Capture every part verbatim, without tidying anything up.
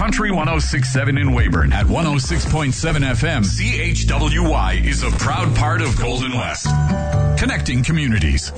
Country one oh six point seven in Weyburn at one oh six point seven F M. C H W Y is a proud part of Golden West. Connecting communities.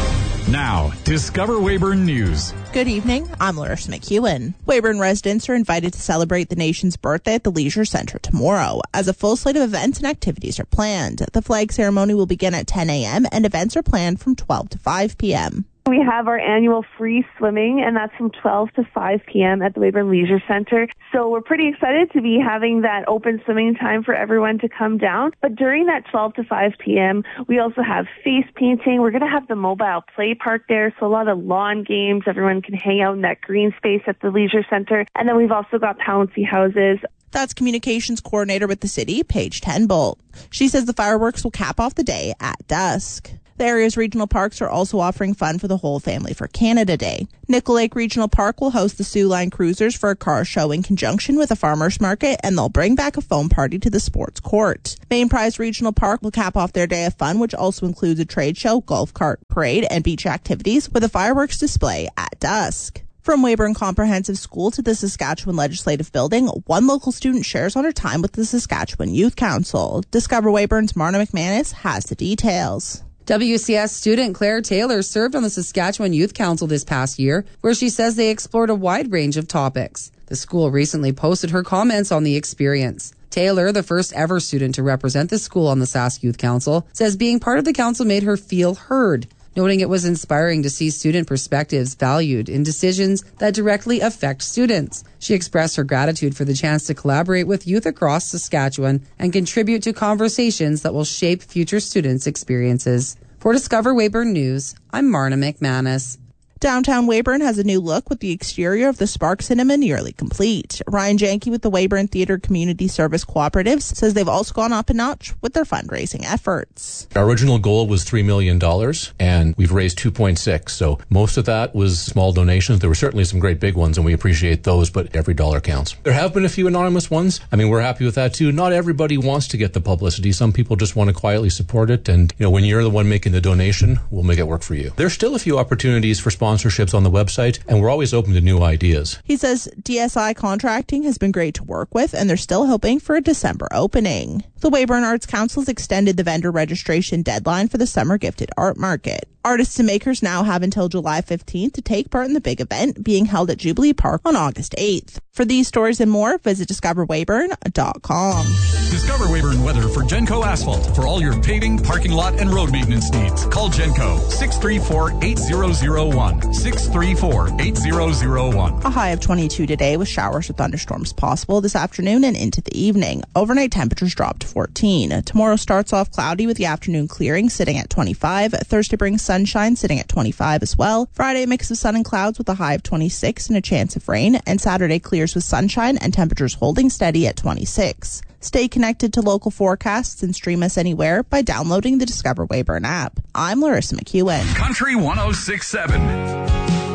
Now, Discover Weyburn News. Good evening, I'm Larissa McEwen. Weyburn residents are invited to celebrate the nation's birthday at the Leisure Centre tomorrow, as a full slate of events and activities are planned. The flag ceremony will begin at ten a.m. and events are planned from twelve to five p.m. We have our annual free swimming, and that's from twelve to five p.m. at the Weyburn Leisure Centre. So we're pretty excited to be having that open swimming time for everyone to come down. But during that twelve to five p.m., we also have face painting. We're going to have the mobile play park there, so a lot of lawn games. Everyone can hang out in that green space at the Leisure Centre. And then we've also got bouncy houses. That's communications coordinator with the city, Paige Tenbolt. She says the fireworks will cap off the day at dusk. The area's regional parks are also offering fun for the whole family for Canada Day. Nickel Lake Regional Park will host the Sioux Line Cruisers for a car show in conjunction with a farmer's market, and they'll bring back a foam party to the sports court. Main Prize Regional Park will cap off their day of fun, which also includes a trade show, golf cart parade, and beach activities with a fireworks display at dusk. From Weyburn Comprehensive School to the Saskatchewan Legislative Building, one local student shares on her time with the Saskatchewan Youth Council. Discover Weyburn's Marna McManus has the details. W C S student Claire Taylor served on the Saskatchewan Youth Council this past year, where she says they explored a wide range of topics. The school recently posted her comments on the experience. Taylor, the first ever student to represent the school on the Sask Youth Council, says being part of the council made her feel heard, noting it was inspiring to see student perspectives valued in decisions that directly affect students. She expressed her gratitude for the chance to collaborate with youth across Saskatchewan and contribute to conversations that will shape future students' experiences. For Discover Weyburn News, I'm Marna McManus. Downtown Weyburn has a new look with the exterior of the Spark Cinema nearly complete. Ryan Janke with the Weyburn Theatre Community Service Cooperatives says they've also gone up a notch with their fundraising efforts. Our original goal was three million dollars, and we've raised two point six. So most of that was small donations. There were certainly some great big ones, and we appreciate those, but every dollar counts. There have been a few anonymous ones. I mean, we're happy with that too. Not everybody wants to get the publicity. Some people just want to quietly support it, and you know, when you're the one making the donation, we'll make it work for you. There's still a few opportunities for sponsorships on the website, and we're always open to new ideas. He says D S I Contracting has been great to work with, and they're still hoping for a December opening. The Weyburn Arts Council has extended the vendor registration deadline for the Summer Gifted Art Market. Artists and makers now have until July fifteenth to take part in the big event being held at Jubilee Park on August eighth. For these stories and more, visit discover weyburn dot com. Discover Weyburn weather for Genco Asphalt. For all your paving, parking lot, and road maintenance needs, call Genco six three four, eight zero zero one. six three four, eight zero zero one. A high of twenty-two today with showers or thunderstorms possible this afternoon and into the evening. Overnight temperatures drop to fourteen. Tomorrow starts off cloudy with the afternoon clearing sitting at twenty-five. Thursday brings sunshine sitting at twenty-five as well. Friday, a mix of sun and clouds with a high of twenty-six and a chance of rain. And Saturday clears with sunshine and temperatures holding steady at twenty-six. Stay connected to local forecasts and stream us anywhere by downloading the Discover Weyburn app. I'm Larissa McEwen. Country one oh six point seven.